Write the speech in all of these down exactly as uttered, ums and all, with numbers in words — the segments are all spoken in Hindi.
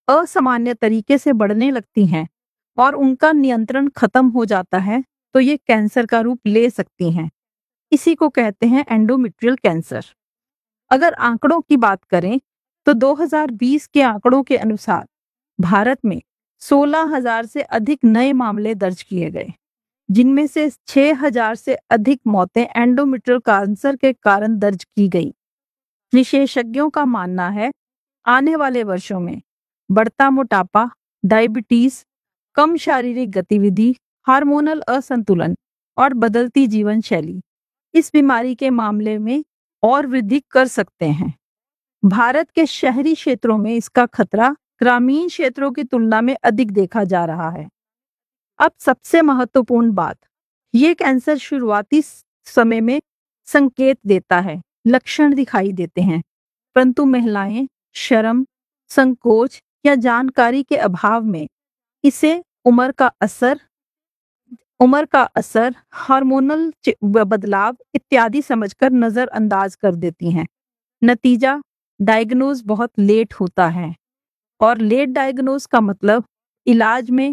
असामान्य तरीके से बढ़ने लगती हैं और उनका नियंत्रण खत्म हो जाता है तो ये कैंसर का रूप ले सकती हैं। इसी को कहते हैं एंडोमेट्रियल कैंसर। अगर आंकड़ों की बात करें तो दो हज़ार बीस के आंकड़ों के अनुसार भारत में सोलह हज़ार से अधिक नए मामले दर्ज किए गए, जिनमें से छह हज़ार से अधिक मौतें एंडोमेट्रियल कैंसर के कारण दर्ज की गई। विशेषज्ञों का मानना है आने वाले वर्षों में बढ़ता मोटापा, डायबिटीज, कम शारीरिक गतिविधि, हार्मोनल असंतुलन और बदलती जीवन शैली इस बीमारी के मामले में और वृद्धि कर सकते हैं। भारत के शहरी क्षेत्रों में इसका खतरा ग्रामीण क्षेत्रों की तुलना में अधिक देखा जा रहा है। अब सबसे महत्वपूर्ण बात, ये कैंसर शुरुआती समय में संकेत देता है, लक्षण दिखाई देते हैं, परंतु महिलाएं शर्म, संकोच या जानकारी के अभाव में इसे उम्र का असर उम्र का असर, हार्मोनल बदलाव इत्यादि समझकर नजरअंदाज कर देती हैं। नतीजा, डायग्नोज बहुत लेट होता है और लेट डायग्नोज का मतलब इलाज में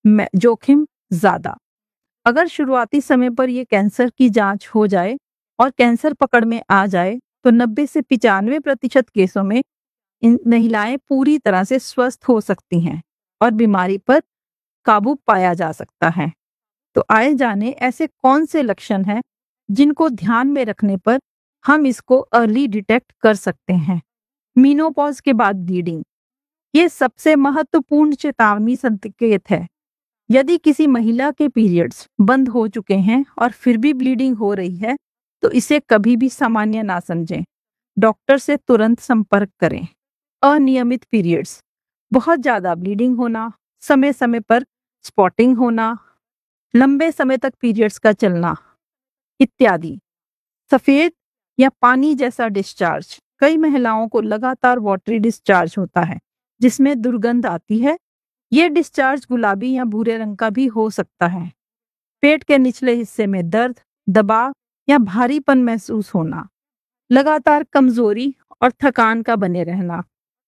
जोखिम ज्यादा। अगर शुरुआती समय पर यह कैंसर की जांच हो जाए और कैंसर पकड़ में आ जाए तो नब्बे से पिचानवे प्रतिशत केसों में इन महिलाएं पूरी तरह से स्वस्थ हो सकती हैं और बीमारी पर काबू पाया जा सकता है। तो आए जाने ऐसे कौन से लक्षण हैं जिनको ध्यान में रखने पर हम इसको अर्ली डिटेक्ट कर सकते हैं। मीनोपॉज के बाद ब्लीडिंग, ये सबसे महत्वपूर्ण चेतावनी संकेत है। यदि किसी महिला के पीरियड्स बंद हो चुके हैं और फिर भी ब्लीडिंग हो रही है तो इसे कभी भी सामान्य ना समझें, डॉक्टर से तुरंत संपर्क करें। अनियमित पीरियड्स, बहुत ज्यादा ब्लीडिंग होना, समय समय पर स्पॉटिंग होना, लंबे समय तक पीरियड्स का चलना इत्यादि। सफेद या पानी जैसा डिस्चार्ज, कई महिलाओं को लगातार वाटरी डिस्चार्ज होता है जिसमें दुर्गंध आती है। यह डिस्चार्ज गुलाबी या भूरे रंग का भी हो सकता है। पेट के निचले हिस्से में दर्द, दबाव या भारीपन महसूस होना, लगातार कमजोरी और थकान का बने रहना।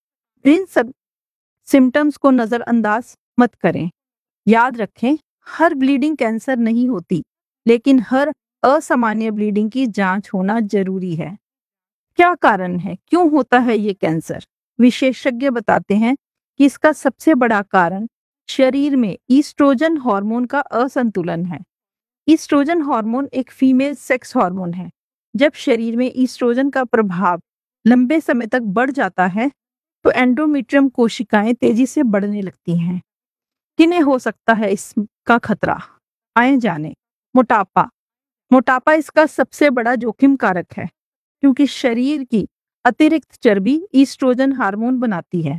इन सब सिम्टम्स को नजरअंदाज मत करें। याद रखें, हर ब्लीडिंग कैंसर नहीं होती, लेकिन हर असामान्य ब्लीडिंग की जांच होना जरूरी है। क्या कारण है, क्यों होता है ये कैंसर? विशेषज्ञ बताते हैं कि इसका सबसे बड़ा कारण शरीर में ईस्ट्रोजन हार्मोन का असंतुलन है। ईस्ट्रोजन हार्मोन एक फीमेल सेक्स हार्मोन है। जब शरीर में ईस्ट्रोजन का प्रभाव लंबे समय तक बढ़ जाता है तो एंडोमेट्रियम कोशिकाएं तेजी से बढ़ने लगती हैं। किन्हें हो सकता है इसका खतरा? आए जाने। मोटापा मोटापा इसका सबसे बड़ा जोखिम कारक है क्योंकि शरीर की अतिरिक्त चर्बी ईस्ट्रोजन हार्मोन बनाती है।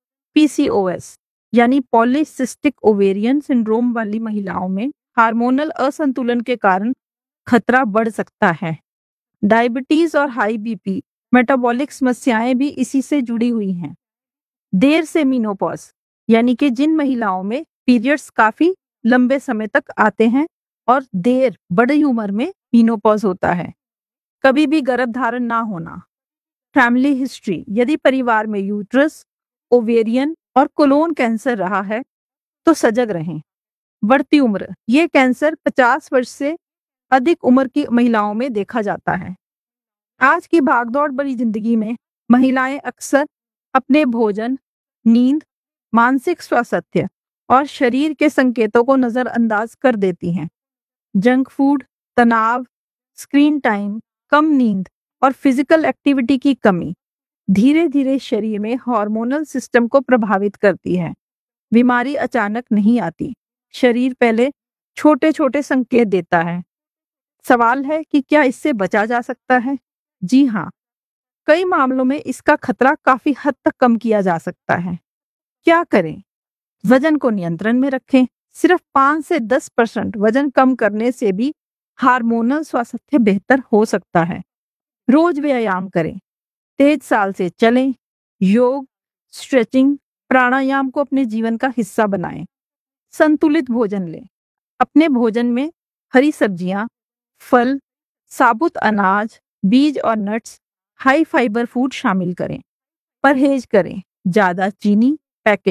पीसीओएस यानी पॉलीसिस्टिक ओवेरियन सिंड्रोम वाली महिलाओं में हार्मोनल असंतुलन के कारण खतरा बढ़ सकता है। डायबिटीज और हाई बीपी, मेटाबॉलिक समस्याएं भी इसी से जुड़ी हुई हैं। देर से मीनोपॉज यानी कि जिन महिलाओं में पीरियड्स काफी लंबे समय तक आते हैं और देर बड़ी उम्र में मीनोपॉज होता है। कभी भी गर्भधारण ना होना। फैमिली हिस्ट्री, यदि परिवार में यूट्रस, ओवेरियन और कोलोन कैंसर रहा है तो सजग रहें। बढ़ती उम्र, ये कैंसर पचास वर्ष से अधिक उम्र की महिलाओं में देखा जाता है। आज की भागदौड़ भरी जिंदगी में महिलाएं अक्सर अपने भोजन, नींद, मानसिक स्वास्थ्य और शरीर के संकेतों को नजरअंदाज कर देती हैं। जंक फूड, तनाव, स्क्रीन टाइम, कम नींद और फिजिकल एक्टिविटी की कमी धीरे धीरे शरीर में हार्मोनल सिस्टम को प्रभावित करती है। बीमारी अचानक नहीं आती, शरीर पहले छोटे छोटे संकेत देता है। सवाल है कि क्या इससे बचा जा सकता है? जी हाँ, कई मामलों में इसका खतरा काफी हद तक कम किया जा सकता है। क्या करें? वजन को नियंत्रण में रखें। सिर्फ पाँच से दस परसेंट वजन कम करने से भी हार्मोनल स्वास्थ्य बेहतर हो सकता है। रोज व्यायाम करें, तेज चाल से चलें, योग, स्ट्रेचिंग, प्राणायाम को अपने जीवन का हिस्सा बनाएं। संतुलित भोजन लें। अपने भोजन में हरी सब्जियां, फल, साबुत अनाज, बीज और नट्स, हाई फाइबर फूड शामिल करें। परहेज करें ज्यादा चीनी, पैकेज